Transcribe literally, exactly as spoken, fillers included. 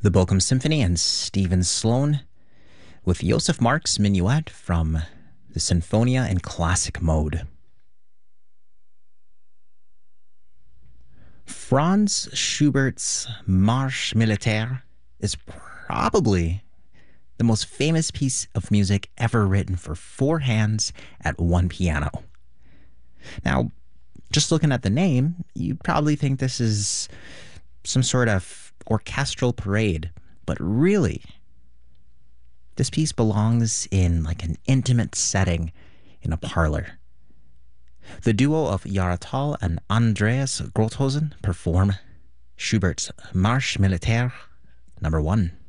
The Bochum Symphony and Stephen Sloan with Josef Mark's Minuet from the Sinfonia in Classic Mode. Franz Schubert's Marche Militaire is probably the most famous piece of music ever written for four hands at one piano. Now, just looking at the name, you'd probably think this is some sort of orchestral parade, but really, this piece belongs in like an intimate setting in a parlor. The duo of Yaratal and Andreas Grothosen perform Schubert's Marche Militaire number one.